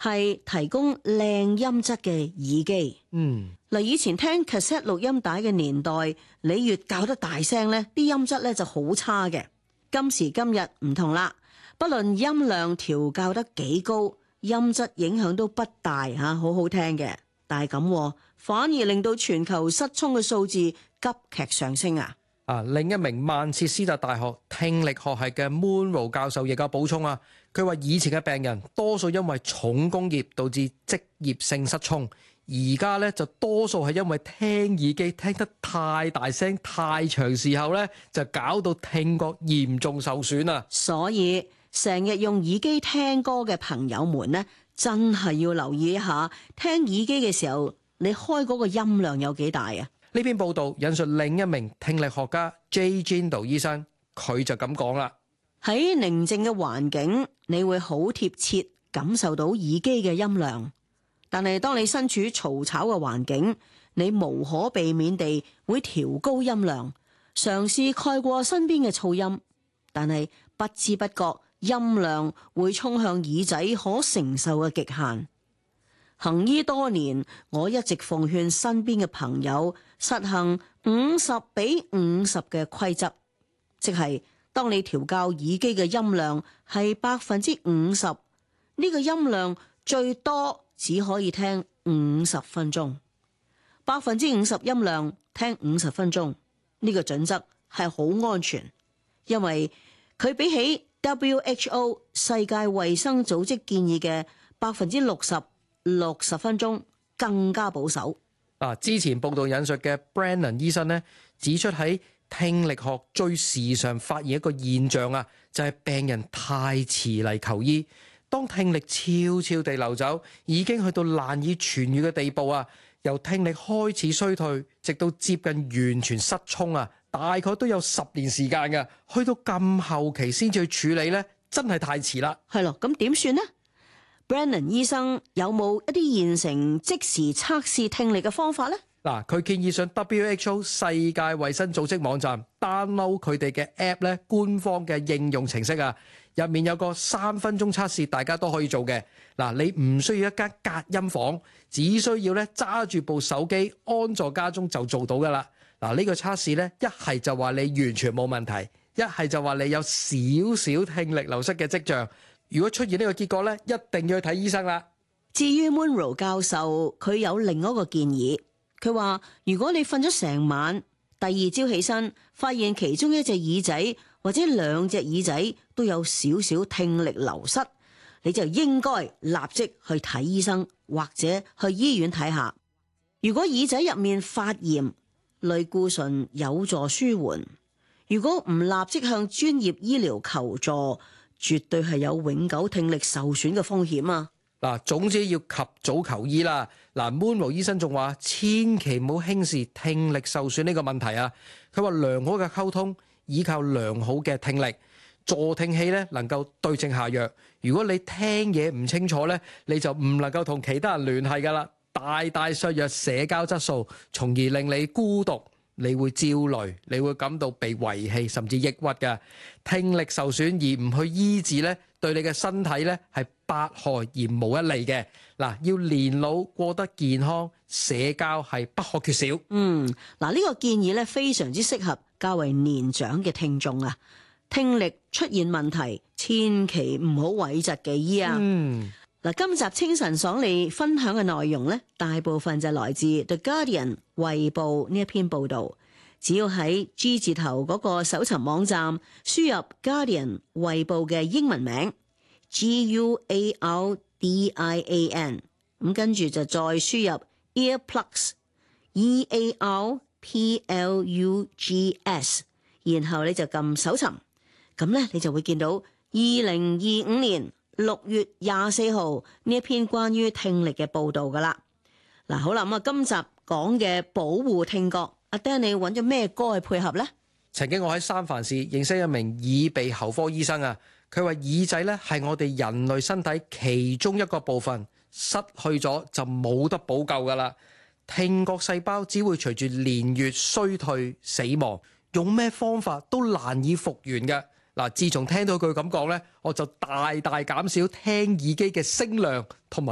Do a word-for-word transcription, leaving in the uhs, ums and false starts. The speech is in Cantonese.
係提供靚音質嘅耳機。 嗯， 嗱，以前聽 cassette 錄音帶嘅年代，你越校得大聲咧，啲音質咧就好差嘅。今時今日唔同啦，不論音量調校得幾高，音質影響都不大吓，好好聽嘅。但係咁，反而令到全球失聰嘅數字急劇上升啊！ 啊，另一名曼徹斯特大學聽力學系嘅 Munro 教授亦有補充啊，佢話以前嘅病人多數因為重工業導致職業性失聰，而家咧就多數係因為聽耳機聽得太大聲、太長時候咧，就搞到聽覺嚴重受損啊！ 所以成日用耳機聽歌嘅朋友們呢，真係要留意一下聽耳機嘅時候，你開嗰個音量有幾大啊？ 呢篇報道引述另一名聽力學家 Jay Gindel 醫生，佢就咁講啦： 喺寧靜嘅環境，你會好貼切感受到耳機嘅音量，但係當你身處嘈吵嘅環境，你無可避免地會調高音量，嘗試蓋過身邊嘅噪音，但係不知不覺音量會衝向耳仔可承受嘅極限。行醫多年，我一直奉勸身邊嘅朋友實行五十比五十嘅規則，即係當你調校耳機嘅音量係百分之五十，呢個音量最多只可以聽五十分鐘，百分之五十音量聽五十分鐘，呢個準則係好安全，因為佢比起 W H O 世界衛生組織建議嘅百分之六十六十分鐘更加保守。 啊，之前報道引述嘅 Brennan 醫生咧指出，喺聽力學最時常發現一個現象啊，就係病人太遲嚟求醫。當聽力悄悄地流走，已經去到難以痊癒嘅地步啊，由聽力開始衰退，直到接近完全失聰啊，大概都有十年時間嘅。去到咁後期先至去處理咧，真係太遲啦。 係咯，咁點算呢？Brennan 醫生有冇一啲現成即時測試聽力嘅方法呢？ 嗱，佢建議上 W H O 世界衛生組織網站 download 佢哋嘅 app 咧，官方嘅應用程式啊，入面有個三分鐘測試，大家都可以做嘅。嗱，你唔需要一間隔音房，只需要咧揸住部手機安坐家中就做到噶啦。嗱，呢個測試咧，一係就話你完全冇問題，一係就話你有少少聽力流失嘅跡象。如果出現呢個結果咧，一定要去睇醫生啦。 至於 Munro 教授，佢有另一個建議，佢話如果你瞓咗成晚，第二朝起身，發現其中一隻耳仔或者兩隻耳仔都有少少聽力流失，你就應該立即去睇醫生或者去醫院睇下。如果耳仔入面發炎，類固醇有助舒緩。如果唔立即向專業醫療求助，絕對係有永久聽力受損嘅風險啊！ 嗱，總之要及早求醫啦。嗱，Munro 醫生仲話，千祈唔好輕視聽力受損呢個問題啊。佢話良好嘅溝通，依靠良好嘅聽力，助聽器咧能夠對症下藥。如果你聽嘢唔清楚咧，你就唔能夠同其他人聯繫噶啦，大大削弱社交質素，從而令你孤獨。你會焦慮，你會感到被遺棄，甚至抑鬱嘅。聽力受損而唔去醫治咧，對你嘅身體咧係百害而無一利嘅。嗱，要年老過得健康，社交係不可缺少。 嗯，嗱，呢個建議咧非常之適合較為年長嘅聽眾啊。聽力出現問題，千祈唔好諱疾忌醫啊。嗯。嗱，今集清晨爽利分享嘅內容咧，大部分就來自 The Guardian 衛報呢一篇報導。只要喺 G 字頭嗰個搜尋網站輸入 Guardian 衛報嘅英文名 G U A R D I A N， 咁跟住就再輸入 Earplugs E A R P L U G S， 然後你就撳搜尋，咁咧你就會見到二零二五年六月廿四號呢一篇關於聽力嘅報道噶啦。嗱，好啦，咁啊，今集講嘅保護聽覺，阿 Dan 你揾咗咩歌去配合呢？ 曾經我喺三藩市認識一名耳鼻喉科醫生啊，佢話耳仔咧係我哋人類身體其中一個部分，失去咗就冇得補救噶啦。聽覺細胞只會隨住年月衰退死亡，用咩方法都難以復原嘅。嗱，自從聽到佢咁講咧，我就大大減少聽耳機嘅聲量同埋